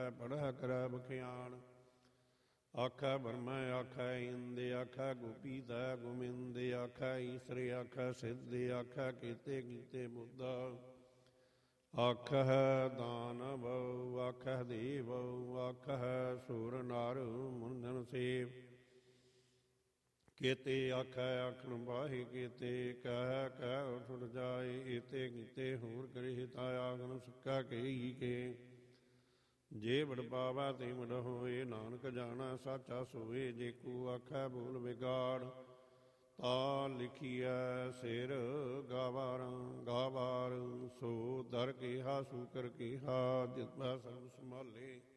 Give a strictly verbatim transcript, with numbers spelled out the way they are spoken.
ਆਖੈ ਪੜ੍ਹ ਕਰੈ ਬਖਿਆਣ। ਆਖੈ ਬ੍ਰਹਮੈ ਆਖੈ ਇੰਦ ਆਖੈ ਗੋਪੀ ਤੈ ਗੋਬਿੰਦ ਆਖੈ ਈਸਰ ਆਖੈ ਸਿੱਧ ਆਖੈ ਕੀਤੇ ਕੀਤੇ ਬੁੱਧਾ। ਆਖਹਿ ਦਾਨਵ ਆਖਹਿ ਦੇਵ ਆਖਹਿ ਸੁਰ ਨਰ ਮੁੰਦਨ ਸੇਵ। ਕੇਤੇ ਆਖੈ ਆਖਣ ਬਾਹੇ ਕੇਤੇ ਕਹਿ ਕਹਿ ਉਠ ਜਾਏ। ਏਤੇ ਕੀਤੇ ਹੋਰ ਕਰੇ ਤਾ ਆਖਣ ਸੁੱਕਾ ਕਹੀ ਕੇ। ਜੇ ਵਡ ਪਾਵੈ ਤੇ ਵਡ ਹੋਏ ਨਾਨਕ ਜਾਣੈ ਸਾਚਾ ਸੋਏ। ਜੇ ਕੋ ਆਖੈ ਬੋਲ ਵਿਗਾੜ ਤਾ ਲਿਖੀਐ ਸਿਰ ਗਾਵਾਰ ਗਾਵਾਰ। ਸੋ ਦਰ ਕੇਹਾ ਸੂਕਰ ਕੇਹਾ ਜਿਤਨਾ ਸਰਬ ਸੰਭਾਲੇ।